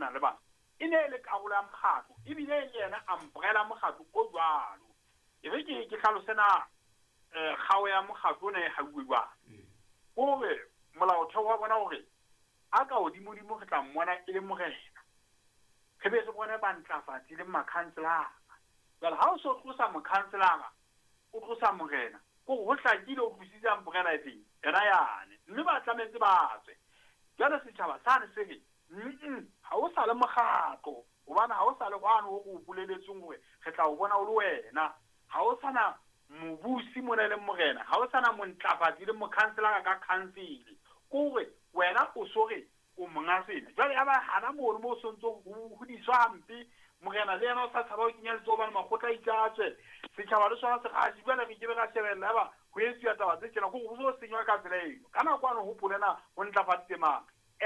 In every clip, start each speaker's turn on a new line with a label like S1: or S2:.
S1: na le bana e ne le karolo ya mokgatlo e bile le yena umbrella mokgatlo o jwalo e re ke tlhalosena kgao ya mokgatlo ne ha buwa gore molaotheo wa bona gore a ka odimo re tla mmona e le morena re be re bone ba ntlafatsi le makhanselara jwale ha o so tlosa mokhanselara o tlosa morena go hlakile o tlositsa morena e feng ena yane mme ba tlametse ba tswe jwale setšhaba sane se re ha o sa le mokgatlo gobane ha o sa le gwane o go boleletseng gore re tla o bona o le wena ha o sana mobusi mo le morena ha o sana montlafatsi le mokhanselara ka khansele gore wena o sore o monga sena jwale ya ba hana mo mo sontso go di swampi morena le yena o sa tshaba o kenya letso bana makgotla itatswe setšhaba le sona se ga di bana ke be ga shebella ba go etsia taba tse tsena go go senywa ka tsela eno kana kwana ho polena ho ntlafatse mang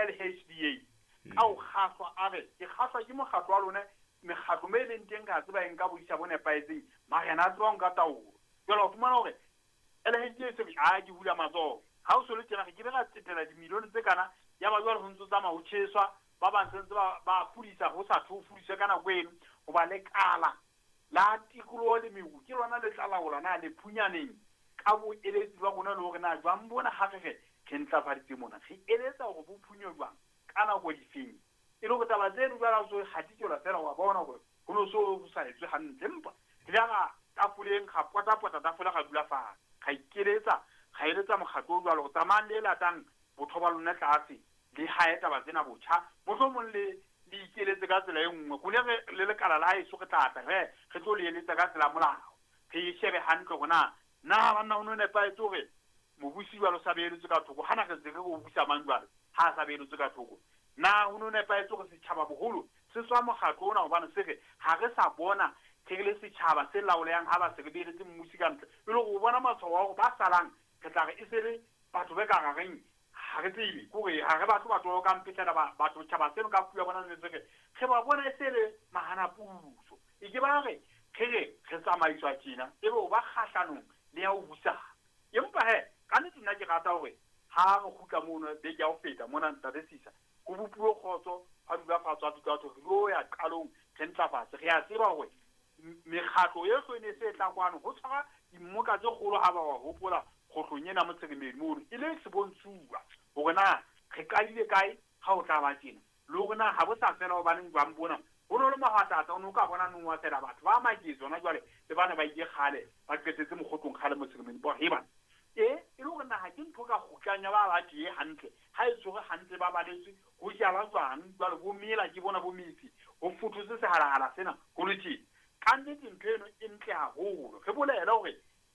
S1: LHDA au khatlwa are ke khatlwa ke mokgatlo wa lona mekgatlo me le nteng ka tseba eng ka boisa bone paetseng magena a tswang ka taolo jwale o fumana gore LHDA se a di hula matsogo ha o so le tsena ke be ga tsetela dimilione tse kana ya ba jwale ho ntse tsa ho tsheswa ba ba ntse ba pulisa go sa thofulisa kana kweno go ba le kala la tikolo le mebu ke lona le tlalaola na le phunyaneng ka bo eletsi ba gona le gore na jwang bona gagege ke ntlafaditse mona ge eletsa go bo phunyo jwang kana go difeng e le go taba tse rubala so hatikola fela wa bona gore go no so sa etswe hantle mpa ke ga tafoleng ga pota tafola ga dula fa ga ikeletsa ga eletsa mokgatlo jwa go tsamang le latang botho ba lona tlase le haeta ba tsena botjha mohlomong le ikeletse ka tsela e nngwe go le lekala la e so ke tlata re tlo le eletsa ka tsela molao ke shebe hantle gona na ba nna o ne pa etsore mobusi jwa lo sabeletse ka thoko hana ke tseke go busa mangwana ha sabeletse ka thoko na o ne pa etsore setšhaba bogolo se tswa mokgatlo ona gobane se re ha re sa bona le setšhaba se laoleang ha ba se re beletse mmusi ka ntle e le go bona matshwao wa go ba salang ke tla re e se le batho be ka gageng ha re tsile kore ha re batho ka mpetlela batho tšhaba seno ka pula bona netse ge ba bona e se le magana puso e ke ba re ge tsamaiswa tjena e be ba kgahlanong le ya o busana empa he ka nnete nna ke rata gore ha re gutla mono be ke ya go feta mona ntatesisa go bopuo kgotso ga dulafatswa batho re ya qalong re ntlafatse re ya tseba gore mekgatlo ye go ne se tla kwano go tshwara dimmoka tse kgolo ha ba wa hopola go tlonyena mo tsegemedi mono e le se bontsuwa gore na re kadile kae ga o tla ba tsena le gore na ha bo sa fela go baneng jwang bona go no le magatata o ne o ka bona nngwa fela batho ba maketse ona jwale le bana ba ile gale ba qetetse mogotlong gale mo tsegemedi bo heba e le gore na ha ke ntho ka gotlanya ba ba tie hantle ha e tsoge hantle ba baletswe go jala jwang jwale bo mela ke bona bo mitsi go futhuse se halala sena go le tshedi ka nnete ntho eno e ntle haholo re bolela gore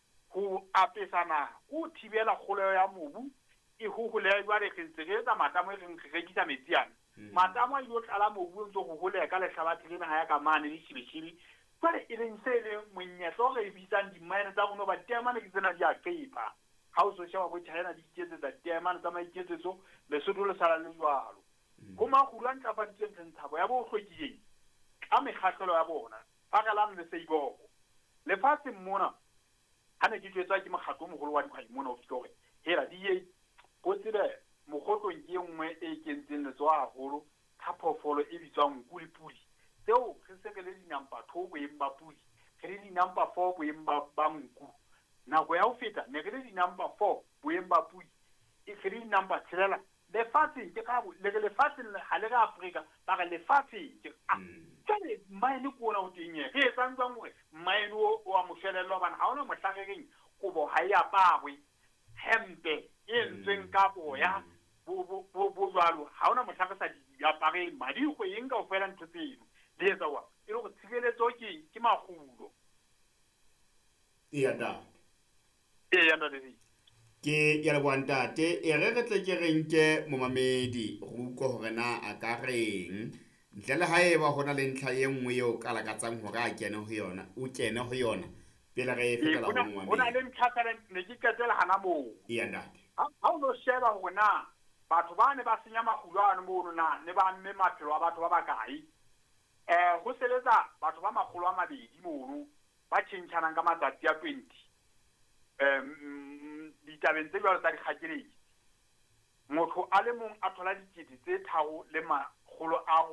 S1: go apesana go thibela kgoleo ya mobu e hoholea jwale re ntse re etsa matamo e reng re rekisa metsi ana matamo a ile o tlala mobu o ntse go holea ka lehlabathe le naga ya ka mane le shibeshebe jwale e leng se le monyetla o re bitsang dimine tsa rona ba diamane ke tsena di a qepa ha o so sheba bo China di iketsetsa diamane tsa maiketsetso Lesotho le sala le jwalo go magolo a ntlafaditseng ntshabo ya bo hlwekileng ka mekgatlelo ya bona pagalane le seiboko lefatshe mona ha ne ke tswetsa ke mokgatlo mogolo wa dikgwai mona o fitore hela di ye go tsebe mogotlong ke nngwe e kentseng letso haholo ka phofolo e bitswang nku le pudi tseo re se le dinampa 2 boeng ba pudi re le dinampa 4 boeng ba nku nako ya ho feta ne re le dinampa 4 boeng ba pudi e re le dinampa 6 lefatshe ke ka le lefatshe ha le ga Afrika ba re lefatshe ke tsale maine ko na o teng e tsang tsang gore maine o a mofelelo bana ha ona mohlageng go ha ya pagwe hempe e ntseng ka boya bo jwalo ha ona mohlagisa di apare madi go eng ka o fela ntse tseno le etsa wa e le go tshireletso ke magulo
S2: ya da
S1: le
S2: ke ya le bontate e re tle ke renke momamedi go utlwa gore na a ka reng ntle le haeba hona le ntlha ye nngwe yo ka lakatsang hore a kene ho yona o kene ho yona pele re fetela ho momamedi
S1: hona le ntlha ne ke ketela hana mo
S2: ya ntate
S1: ha o no sheba hore na batho ba ne ba senya magulo ano mono na ne ba mme maphelo a batho ba bakae go seletsa batho ba magolo a mabedi mono ba tshentshana ka matsatsi a 20 ditabeng tse jwalo tsa dikgakeledi motho a le mong a thola dikete tse 3 le magolo a